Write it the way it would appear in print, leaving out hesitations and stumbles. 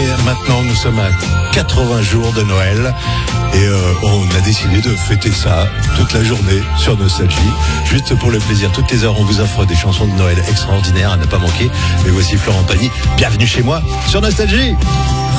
maintenant nous sommes à 80 jours de Noël et on a décidé de fêter ça toute la journée sur Nostalgie, juste pour le plaisir. Toutes les heures on vous offre des chansons de Noël extraordinaires à ne pas manquer. Et voici Florent Pagny, bienvenue chez moi sur Nostalgie.